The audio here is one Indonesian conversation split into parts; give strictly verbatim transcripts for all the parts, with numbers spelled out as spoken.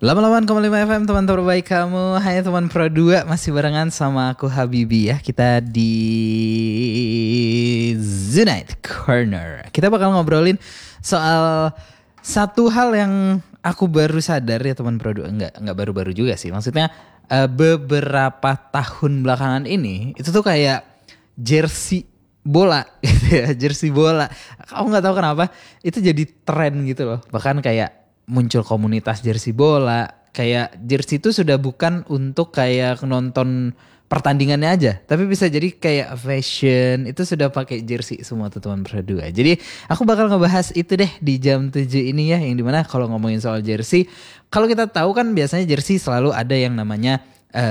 delapan puluh delapan koma lima F M, teman terbaik kamu. Hai teman Pro dua, masih barengan sama aku Habibi ya. Kita di Zunite Corner. Kita bakal ngobrolin soal satu hal yang aku baru sadar ya teman Pro dua. Enggak, enggak baru-baru juga sih. Maksudnya uh, beberapa tahun belakangan ini itu tuh kayak jersey bola gitu ya, jersey bola. Aku nggak tahu kenapa itu jadi tren gitu loh. Bahkan kayak muncul komunitas jersey bola. Kayak jersey itu sudah bukan untuk kayak nonton pertandingannya aja, tapi bisa jadi kayak fashion. Itu sudah pakai jersey semua tuh teman Pro dua. Jadi aku bakal ngebahas itu deh di jam tujuh ini ya, yang dimana kalau ngomongin soal jersey, kalau kita tahu kan biasanya jersey selalu ada yang namanya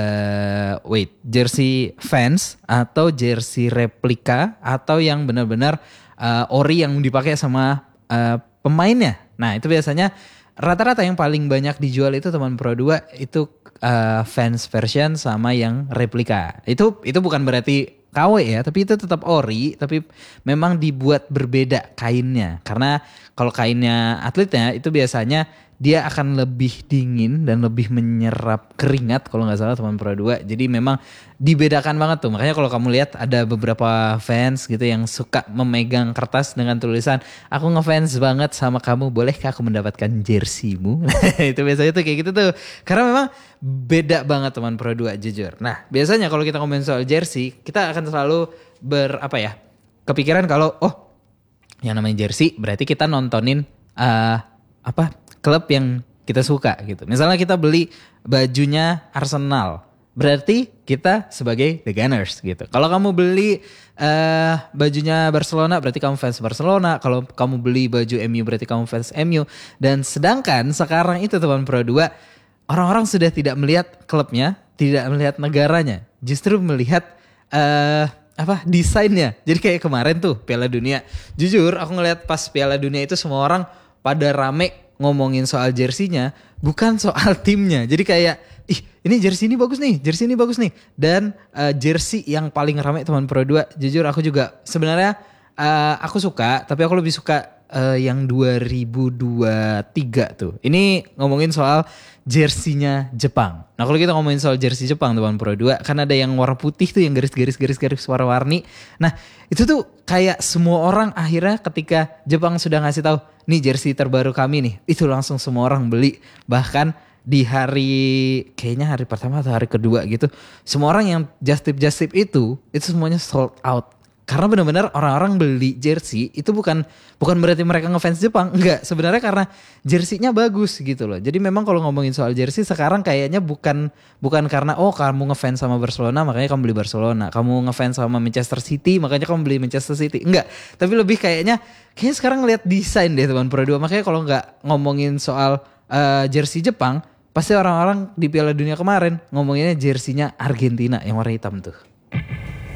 Uh, wait, jersey fans atau jersey replika atau yang benar-benar uh, ori yang dipakai sama uh, pemainnya. Nah itu biasanya rata-rata yang paling banyak dijual itu teman Pro dua itu uh, fans version sama yang replika. Itu itu bukan berarti K W ya, tapi itu tetap ori, tapi memang dibuat berbeda kainnya. Karena kalau kainnya atletnya itu biasanya dia akan lebih dingin dan lebih menyerap keringat kalau nggak salah teman Pro dua. Jadi memang dibedakan banget tuh. Makanya kalau kamu lihat ada beberapa fans gitu yang suka memegang kertas dengan tulisan, aku ngefans banget sama kamu, bolehkah aku mendapatkan jerseymu? Itu biasanya tuh kayak gitu tuh. Karena memang beda banget teman Pro dua, jujur. Nah biasanya kalau kita ngomongin soal jersey, kita akan selalu ber apa ya, kepikiran kalau oh yang namanya jersey berarti kita nontonin uh, apa klub yang kita suka gitu. Misalnya kita beli bajunya Arsenal, berarti kita sebagai The Gunners gitu. Kalau kamu beli uh, bajunya Barcelona, berarti kamu fans Barcelona. Kalau kamu beli baju M U, berarti kamu fans M U. Dan sedangkan sekarang itu teman Pro dua, orang-orang sudah tidak melihat klubnya, tidak melihat negaranya, justru melihat uh, apa desainnya. Jadi kayak kemarin tuh Piala Dunia. Jujur aku ngelihat pas Piala Dunia itu semua orang pada rame ngomongin soal jersinya, bukan soal timnya. Jadi kayak, ih ini jersey ini bagus nih, jersey ini bagus nih. Dan uh, jersey yang paling ramai teman Pro dua, jujur aku juga sebenarnya uh, aku suka, tapi aku lebih suka uh, yang dua ribu dua puluh tiga tuh. Ini ngomongin soal jersinya Jepang. Nah kalau kita ngomongin soal jersey Jepang teman Pro dua, kan ada yang warna putih tuh, yang garis-garis garis-garis warna-warni. Nah itu tuh kayak semua orang akhirnya ketika Jepang sudah ngasih tahu, nih jersey terbaru kami nih, itu langsung semua orang beli. Bahkan di hari, kayaknya hari pertama atau hari kedua gitu, semua orang yang just tip just tip itu, itu semuanya sold out. Karena benar-benar orang-orang beli jersey itu bukan bukan berarti mereka ngefans Jepang, enggak. Sebenarnya karena jerseynya bagus gitu loh. Jadi memang kalau ngomongin soal jersey sekarang kayaknya bukan bukan karena oh kamu ngefans sama Barcelona makanya kamu beli Barcelona, kamu ngefans sama Manchester City makanya kamu beli Manchester City. Enggak, tapi lebih kayaknya kayaknya sekarang ngeliat desain deh teman Pro dua. Makanya kalau nggak ngomongin soal uh, jersey Jepang, pasti orang-orang di Piala Dunia kemarin ngomonginnya jersinya Argentina yang warna hitam tuh.